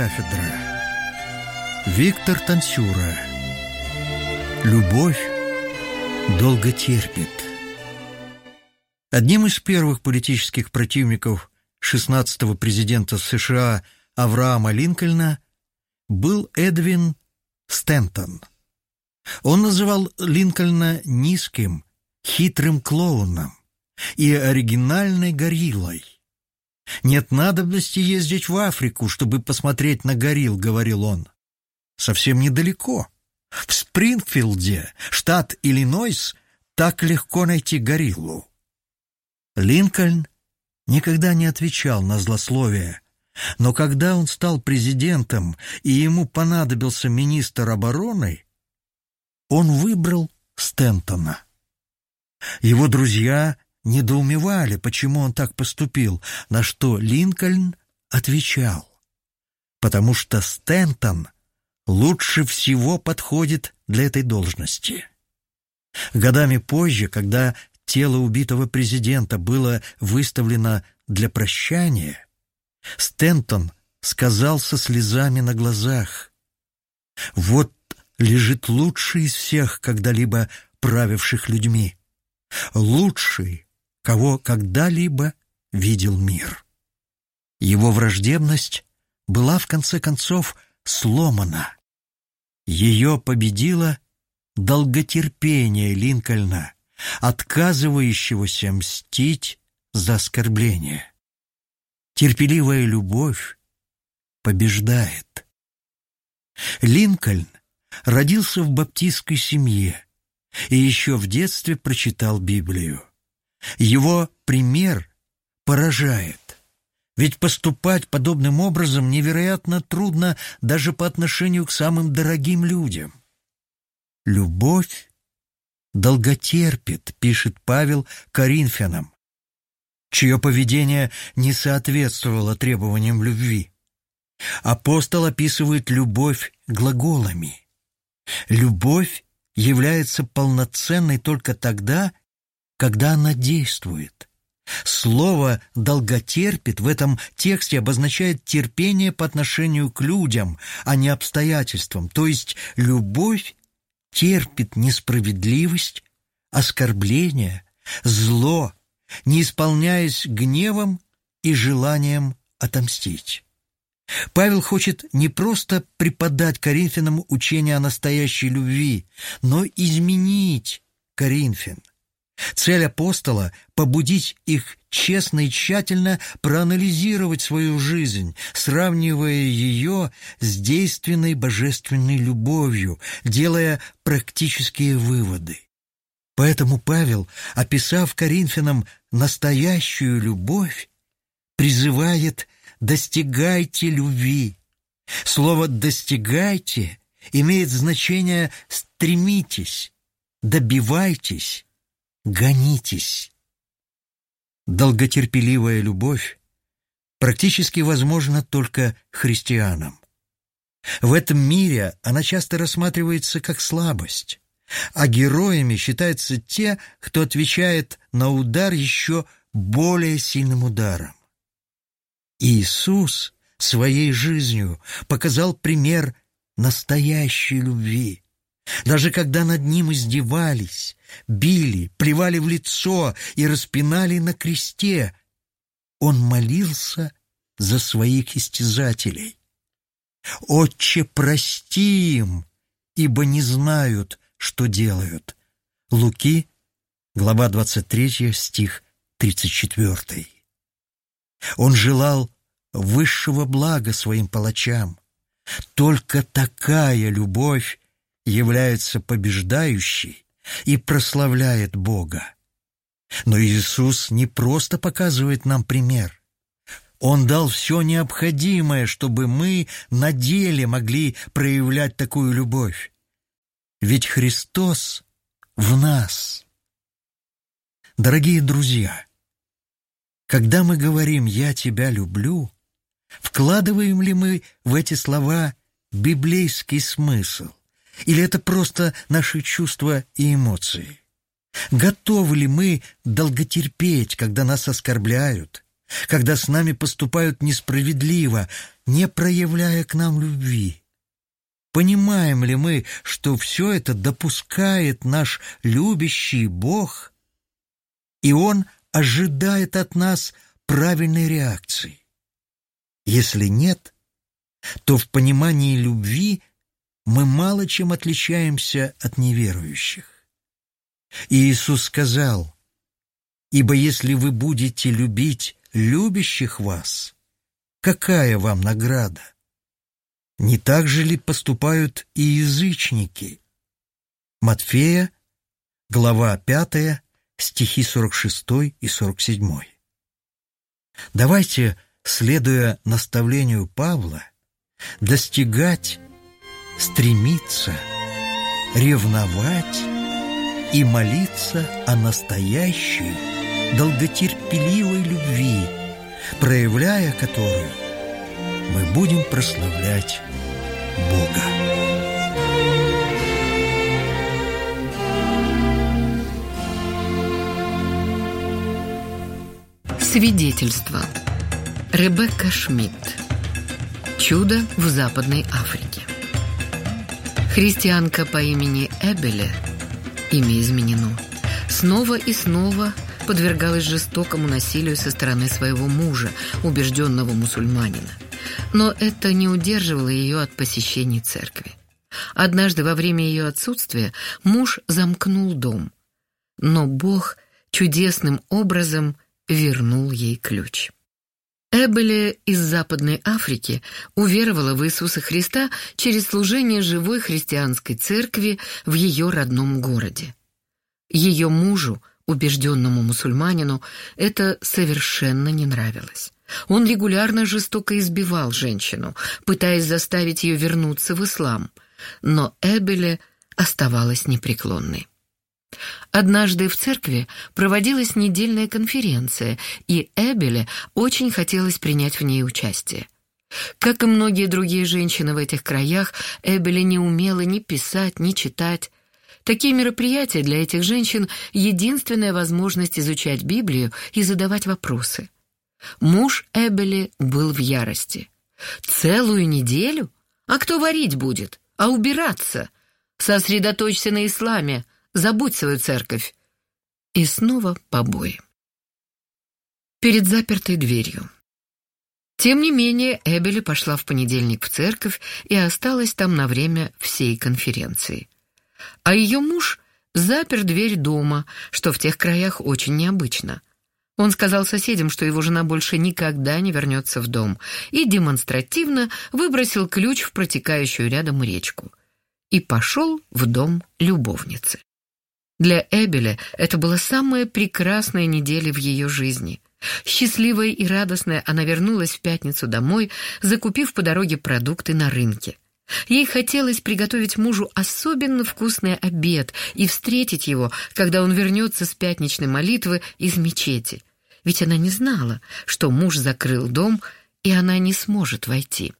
Кафедра. Виктор Танцюра. Любовь долго терпит. Одним из первых политических противников 16-го президента США Авраама Линкольна был Эдвин Стентон. Он называл Линкольна низким, хитрым клоуном и оригинальной гориллой. «Нет надобности ездить в Африку, чтобы посмотреть на горилл», — говорил он. «Совсем недалеко. В Спрингфилде, штат Иллинойс, так легко найти гориллу». Линкольн никогда не отвечал на злословие, но когда он стал президентом и ему понадобился министр обороны, он выбрал Стентона. Его друзья недоумевали, почему он так поступил, на что Линкольн отвечал: «Потому что Стентон лучше всего подходит для этой должности». Годами позже, когда тело убитого президента было выставлено для прощания, Стентон сказал со слезами на глазах: «Вот лежит лучший из всех когда-либо правивших людьми, лучший, кого когда-либо видел мир». Его враждебность была в конце концов сломана. Ее победило долготерпение Линкольна, отказывающегося мстить за оскорбление. Терпеливая любовь побеждает. Линкольн родился в баптистской семье и еще в детстве прочитал Библию. Его пример поражает, ведь поступать подобным образом невероятно трудно даже по отношению к самым дорогим людям. «Любовь долготерпит», — пишет Павел Коринфянам, чье поведение не соответствовало требованиям любви. Апостол описывает любовь глаголами. Любовь является полноценной только тогда, когда она действует. Слово «долготерпит» в этом тексте обозначает терпение по отношению к людям, а не обстоятельствам, то есть любовь терпит несправедливость, оскорбление, зло, не исполняясь гневом и желанием отомстить. Павел хочет не просто преподать Коринфянам учение о настоящей любви, но изменить Коринфян. Цель апостола — побудить их честно и тщательно проанализировать свою жизнь, сравнивая ее с действенной божественной любовью, делая практические выводы. Поэтому Павел, описав Коринфянам настоящую любовь, призывает: «достигайте любви». Слово «достигайте» имеет значение «стремитесь», «добивайтесь», «гонитесь». Долготерпеливая любовь практически возможна только христианам. В этом мире она часто рассматривается как слабость, а героями считаются те, кто отвечает на удар еще более сильным ударом. Иисус своей жизнью показал пример настоящей любви. Даже когда над ним издевались, били, плевали в лицо и распинали на кресте, он молился за своих истязателей: «Отче, прости им, ибо не знают, что делают». Луки, глава 23, стих 34. Он желал высшего блага своим палачам. Только такая любовь является побеждающей и прославляет Бога. Но Иисус не просто показывает нам пример. Он дал все необходимое, чтобы мы на деле могли проявлять такую любовь. Ведь Христос в нас. Дорогие друзья, когда мы говорим «я тебя люблю», вкладываем ли мы в эти слова библейский смысл? Или это просто наши чувства и эмоции? Готовы ли мы долготерпеть, когда нас оскорбляют, когда с нами поступают несправедливо, не проявляя к нам любви? Понимаем ли мы, что все это допускает наш любящий Бог, и Он ожидает от нас правильной реакции? Если нет, то в понимании любви мы мало чем отличаемся от неверующих. И Иисус сказал: «Ибо если вы будете любить любящих вас, какая вам награда? Не так же ли поступают и язычники?» Матфея, глава 5, стихи 46 и 47. Давайте, следуя наставлению Павла, достигать, стремиться, ревновать и молиться о настоящей, долготерпеливой любви, проявляя которую мы будем прославлять Бога. Свидетельство. Ребекка Шмидт. Чудо в Западной Африке. Христианка по имени Эбеле, имя изменено, снова и снова подвергалась жестокому насилию со стороны своего мужа, убежденного мусульманина. Но это не удерживало ее от посещений церкви. Однажды во время ее отсутствия муж замкнул дом, но Бог чудесным образом вернул ей ключ. Эбеле из Западной Африки уверовала в Иисуса Христа через служение живой христианской церкви в ее родном городе. Ее мужу, убежденному мусульманину, это совершенно не нравилось. Он регулярно жестоко избивал женщину, пытаясь заставить ее вернуться в ислам, но Эбеле оставалась непреклонной. Однажды в церкви проводилась недельная конференция, и Эбеле очень хотелось принять в ней участие. Как и многие другие женщины в этих краях, Эбеле не умела ни писать, ни читать. Такие мероприятия для этих женщин — единственная возможность изучать Библию и задавать вопросы. Муж Эбеле был в ярости. «Целую неделю? А кто варить будет? А убираться? Сосредоточься на исламе. Забудь свою церковь». И снова побои. Перед запертой дверью. Тем не менее, Эбеле пошла в понедельник в церковь и осталась там на время всей конференции. А ее муж запер дверь дома, что в тех краях очень необычно. Он сказал соседям, что его жена больше никогда не вернется в дом, и демонстративно выбросил ключ в протекающую рядом речку. И пошел в дом любовницы. Для Эбеле это была самая прекрасная неделя в ее жизни. Счастливая и радостная она вернулась в пятницу домой, закупив по дороге продукты на рынке. Ей хотелось приготовить мужу особенно вкусный обед и встретить его, когда он вернется с пятничной молитвы из мечети. Ведь она не знала, что муж закрыл дом, и она не сможет войти.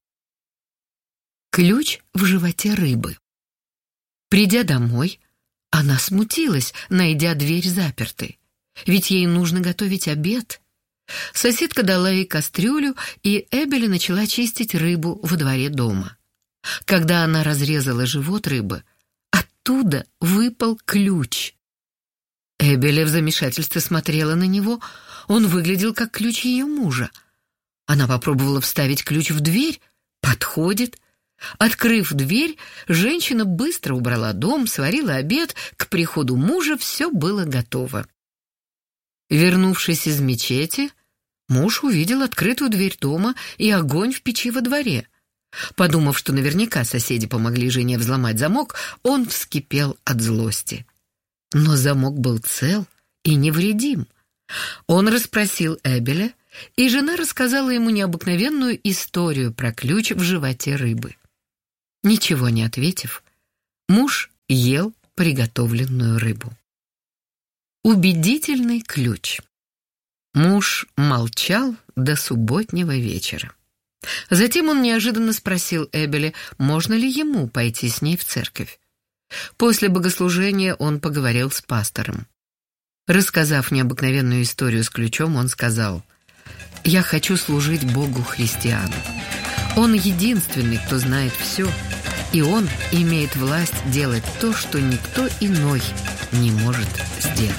Ключ в животе рыбы. Придя домой, она смутилась, найдя дверь запертой. Ведь ей нужно готовить обед. Соседка дала ей кастрюлю, и Эбеле начала чистить рыбу во дворе дома. Когда она разрезала живот рыбы, оттуда выпал ключ. Эбеле в замешательстве смотрела на него. Он выглядел как ключ ее мужа. Она попробовала вставить ключ в дверь. Подходит. Открыв дверь, женщина быстро убрала дом, сварила обед. К приходу мужа все было готово. Вернувшись из мечети, муж увидел открытую дверь дома и огонь в печи во дворе. Подумав, что наверняка соседи помогли жене взломать замок, он вскипел от злости. Но замок был цел и невредим. Он расспросил Эбеле, и жена рассказала ему необыкновенную историю про ключ в животе рыбы. Ничего не ответив, муж ел приготовленную рыбу. Убедительный ключ. Муж молчал до субботнего вечера. Затем он неожиданно спросил Эбеле, можно ли ему пойти с ней в церковь. После богослужения он поговорил с пастором. Рассказав необыкновенную историю с ключом, он сказал: Я хочу служить Богу христиану. Он единственный, кто знает все, и Он имеет власть делать то, что никто иной не может сделать.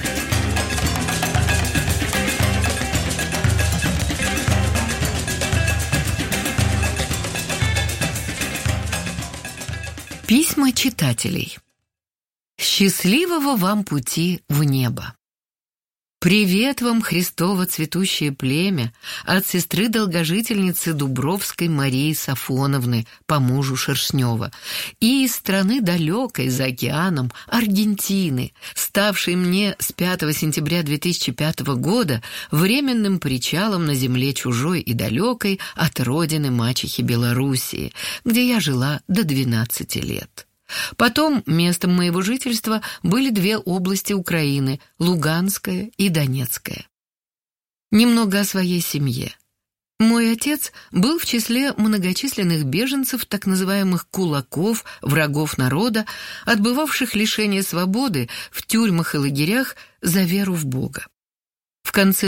Письма читателей. Счастливого вам пути в небо! Привет вам, Христово цветущее племя, от сестры-долгожительницы Дубровской Марии Сафоновны по мужу Шершнева и из страны далекой за океаном Аргентины, ставшей мне с 5 сентября 2005 года временным причалом на земле чужой и далекой от родины мачехи Белоруссии, где я жила до 12 лет. Потом местом моего жительства были две области Украины – Луганская и Донецкая. Немного о своей семье. Мой отец был в числе многочисленных беженцев, так называемых «кулаков», врагов народа, отбывавших лишение свободы в тюрьмах и лагерях за веру в Бога. В конце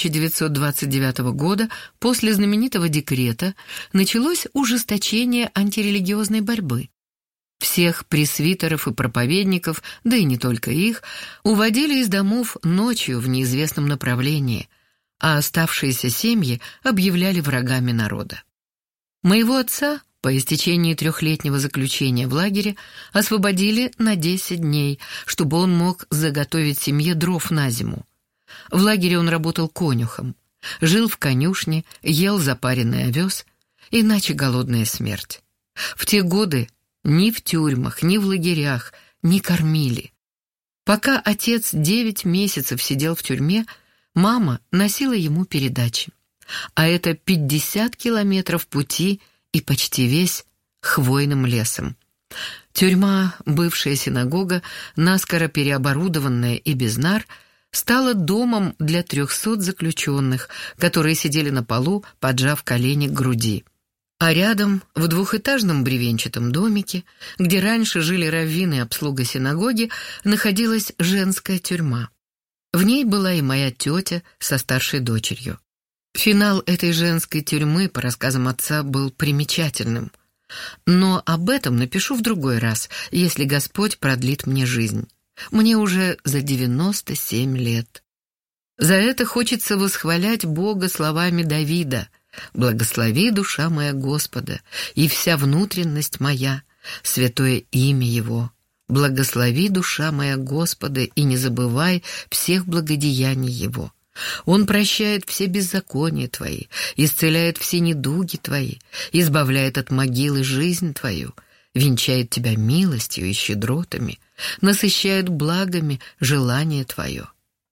1929 года, после знаменитого декрета, началось ужесточение антирелигиозной борьбы. Всех пресвитеров и проповедников, да и не только их, уводили из домов ночью в неизвестном направлении, а оставшиеся семьи объявляли врагами народа. Моего отца по истечении 3-летнего заключения в лагере освободили на 10 дней, чтобы он мог заготовить семье дров на зиму. В лагере он работал конюхом, жил в конюшне, ел запаренный овес, иначе голодная смерть. В те годы ни в тюрьмах, ни в лагерях не кормили. Пока отец 9 месяцев сидел в тюрьме, мама носила ему передачи. А это 50 километров пути и почти весь хвойным лесом. Тюрьма, бывшая синагога, наскоро переоборудованная и без нар, стала домом для 300 заключенных, которые сидели на полу, поджав колени к груди. А рядом, в 2-этажном бревенчатом домике, где раньше жили раввины и обслуга синагоги, находилась женская тюрьма. В ней была и моя тетя со старшей дочерью. Финал этой женской тюрьмы, по рассказам отца, был примечательным. Но об этом напишу в другой раз, если Господь продлит мне жизнь. Мне уже за 97 лет. За это хочется восхвалять Бога словами Давида: «Благослови, душа моя, Господа, и вся внутренность моя, святое имя Его. Благослови, душа моя, Господа, и не забывай всех благодеяний Его. Он прощает все беззакония твои, исцеляет все недуги твои, избавляет от могилы жизнь твою, венчает тебя милостью и щедротами, насыщает благами желание твое.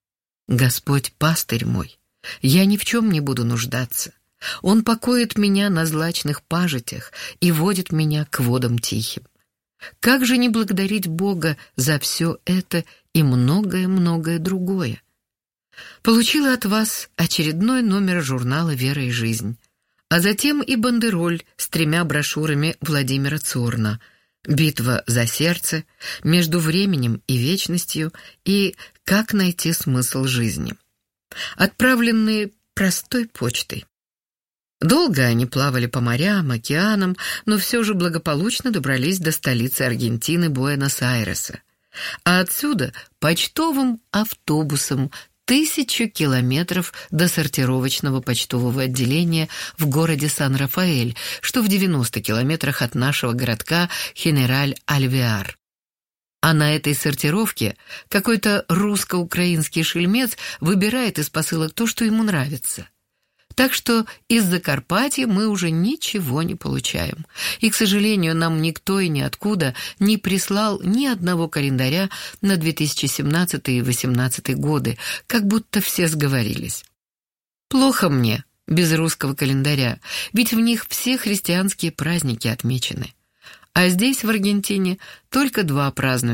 Господь пастырь мой, я ни в чем не буду нуждаться. Он покоит меня на злачных пажитях и водит меня к водам тихим. Как же не благодарить Бога за все это и многое-многое другое? Получила от вас очередной номер журнала «Вера и жизнь», а затем и бандероль с 3 брошюрами Владимира Цорна: «Битва за сердце», «Между временем и вечностью» и «Как найти смысл жизни», отправленные простой почтой. Долго они плавали по морям, океанам, но все же благополучно добрались до столицы Аргентины Буэнос-Айреса. А отсюда почтовым автобусом 1000 километров до сортировочного почтового отделения в городе Сан-Рафаэль, что в 90 километрах от нашего городка Хенераль-Альвеар. А на этой сортировке какой-то русско-украинский шельмец выбирает из посылок то, что ему нравится. Так что из Закарпатья мы уже ничего не получаем. И, к сожалению, нам никто и ниоткуда не прислал ни одного календаря на 2017 и 2018 годы, как будто все сговорились. Плохо мне без русского календаря, ведь в них все христианские праздники отмечены. А здесь, в Аргентине, только 2 празднуют